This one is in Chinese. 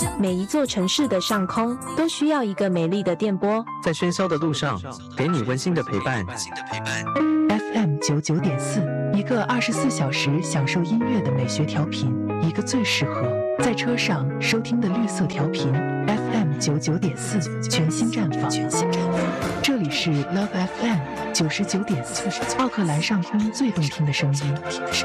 每一座城市的上空都需要一个美丽的电波， 在喧嚣的路上，给你温馨的陪伴。 FM 99.4，一个24小时享受音乐的美学调频，一个最适合在车上收听的绿色调频。FM 99.4，全新绽放。这里是 Love FM 99.4，奥克兰上空最动听的声音。